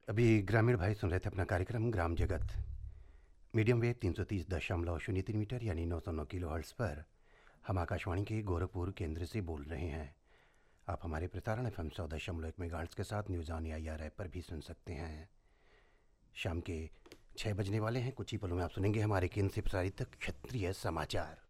अभी ग्रामीण भाई सुन रहे थे अपना कार्यक्रम ग्राम जगत। मीडियम वेव 330.03 मीटर यानी 909 किलो हर्ट्स पर हम आकाशवाणी के गोरखपुर केंद्र से बोल रहे हैं। आप हमारे प्रसारण FM 100.1 मेगाहर्ट्ज के साथ न्यूज़ ऑन AIR ऐप पर भी सुन सकते हैं। शाम के 6 बजने वाले हैं। कुछ ही पलों में आप सुनेंगे हमारे केंद्र से प्रसारित क्षेत्रीय समाचार।